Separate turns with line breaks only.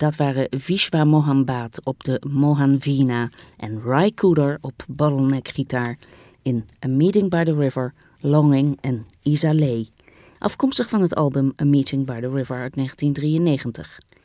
Dat waren Vishwa Mohanbad op de Mohan Veena en Ry Cooder op bottleneck-gitaar in A Meeting by the River, Longing en Isa Lay. Afkomstig van het album A Meeting by the River uit 1993.